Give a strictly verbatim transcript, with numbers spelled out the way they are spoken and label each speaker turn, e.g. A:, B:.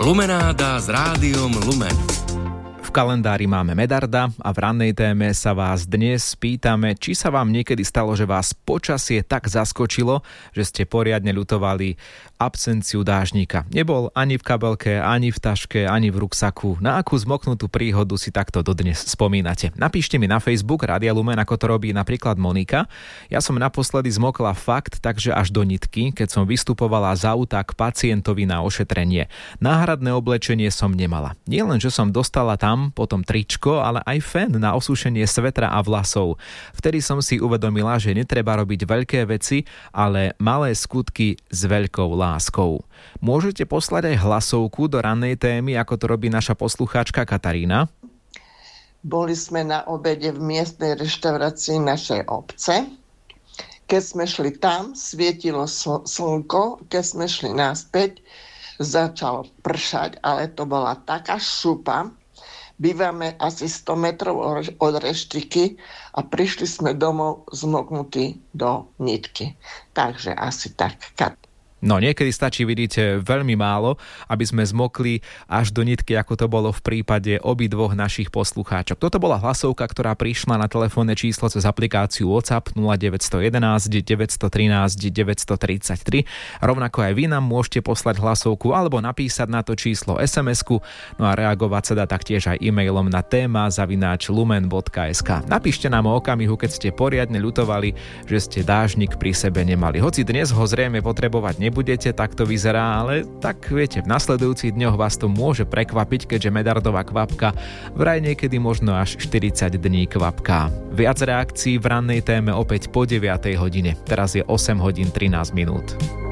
A: Lumenáda s rádiom Lumen.
B: V kalendári máme Medarda a v rannej téme sa vás dnes pýtame, či sa vám niekedy stalo, že vás počasie tak zaskočilo, že ste poriadne ľutovali absenciu dážnika. Nebol ani v kabelke, ani v taške, ani v ruksaku. Na akú zmoknutú príhodu si takto dodnes spomínate? Napíšte mi na Facebook Rádia Lumen, ako to robí napríklad Monika. Ja som naposledy zmokla fakt, takže až do nitky, keď som vystupovala z auta k pacientovi na ošetrenie. Náhradné oblečenie som nemala. Nie len, že som dostala tam potom tričko, ale aj fén na osúšenie svetra a vlasov. Vtedy som si uvedomila, že netreba robiť veľké veci, ale malé skutky s veľkou láskou. Môžete poslať aj hlasovku do rannej témy, ako to robí naša poslucháčka Katarína.
C: Boli sme na obede v miestnej reštaurácii našej obce. Keď sme šli tam, svietilo slnko, keď sme šli naspäť, začalo pršať, ale to bola taká šupa. Bývame asi sto metrov od reštiky a prišli sme domov zmoknutí do nitky. Takže asi tak.
B: No niekedy stačí, vidíte, veľmi málo, aby sme zmokli až do nitky, ako to bolo v prípade obidvoch našich poslucháčok. Toto bola hlasovka, ktorá prišla na telefónne číslo cez aplikáciu WhatsApp nula deväť jedna jedna, deväť jedna tri, deväť tri tri. Rovnako aj vy nám môžete poslať hlasovku alebo napísať na to číslo es em esku, no a reagovať sa dá taktiež aj e-mailom na téma zavináč lumen bodka es ká. Napíšte nám o okamihu, keď ste poriadne ľutovali, že ste dážnik pri sebe nemali. Hoci dnes ho zrejme potrebovať nebudete, tak to vyzerá, ale tak viete, v nasledujúcich dňoch vás to môže prekvapiť, keďže medardová kvapka vraj niekedy možno až štyridsať dní kvapká. Viac reakcií v rannej téme opäť po deviatej hodine. Teraz je osem hodín trinásť minút.